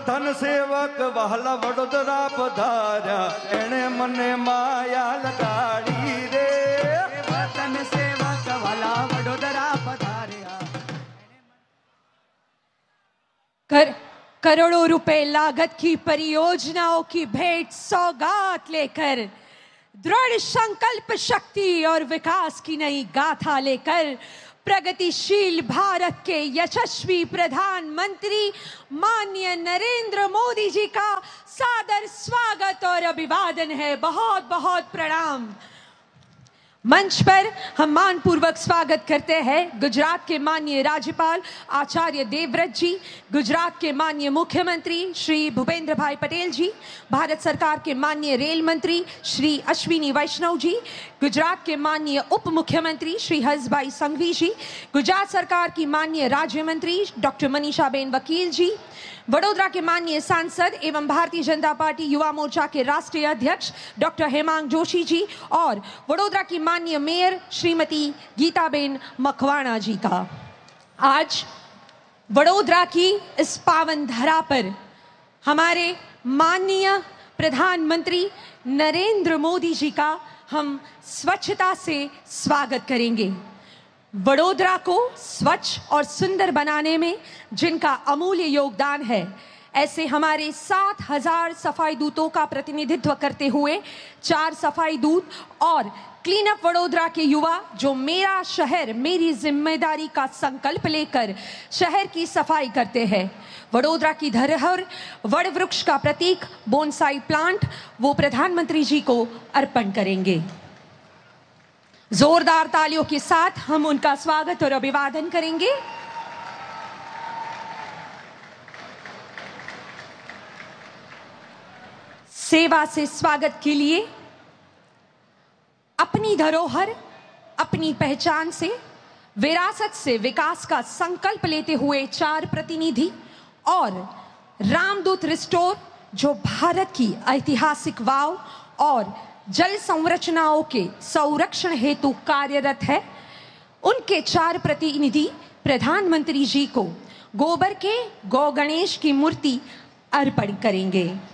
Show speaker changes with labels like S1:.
S1: धन सेवक वहला वडोदरा पधार्या एने मने माया लगाड़ी रे धन सेवक वहला वडोदरा पधार्या।
S2: करोड़ों रुपए लागत की परियोजनाओं की भेंट सौगात लेकर, दृढ़ संकल्प शक्ति और विकास की नई गाथा लेकर प्रगतिशील भारत के यशस्वी प्रधानमंत्री माननीय नरेंद्र मोदी जी का सादर स्वागत और अभिवादन है। बहुत बहुत प्रणाम। मंच पर हम मानपूर्वक स्वागत करते हैं गुजरात के माननीय राज्यपाल आचार्य देवव्रत जी, गुजरात के माननीय मुख्यमंत्री श्री भूपेंद्र भाई पटेल जी, भारत सरकार के माननीय रेल मंत्री श्री अश्विनी वैष्णव जी, गुजरात के माननीय उप मुख्यमंत्री श्री हर्षभाई संघवी जी, गुजरात सरकार की माननीय राज्य मंत्री डॉक्टर मनीषाबेन वकील जी, वडोदरा के माननीय सांसद एवं भारतीय जनता पार्टी युवा मोर्चा के राष्ट्रीय अध्यक्ष डॉक्टर हेमांग जोशी जी और वडोदरा की माननीय मेयर श्रीमती गीताबेन मकवाणा जी का आज वडोदरा की इस पावन धरा पर हमारे माननीय प्रधानमंत्री नरेंद्र मोदी जी का हम स्वच्छता से स्वागत करेंगे। वडोदरा को स्वच्छ और सुंदर बनाने में जिनका अमूल्य योगदान है, ऐसे हमारे 7,000 सफाई दूतों का प्रतिनिधित्व करते हुए 4 सफाई दूत और क्लीन अप वडोदरा के युवा जो मेरा शहर मेरी जिम्मेदारी का संकल्प लेकर शहर की सफाई करते हैं। वडोदरा की धरोहर वड वृक्ष का प्रतीक बोनसाई प्लांट वो प्रधानमंत्री जी को अर्पण करेंगे। जोरदार तालियों के साथ हम उनका स्वागत और अभिवादन करेंगे। सेवा से स्वागत के लिए अपनी धरोहर, अपनी पहचान से, विरासत से विकास का संकल्प लेते हुए 4 प्रतिनिधि और रामदूत रिस्टोर जो भारत की ऐतिहासिक वाव और जल संरचनाओं के संरक्षण हेतु कार्यरत है, उनके 4 प्रतिनिधि प्रधानमंत्री जी को गोबर के गौ गणेश की मूर्ति अर्पण करेंगे।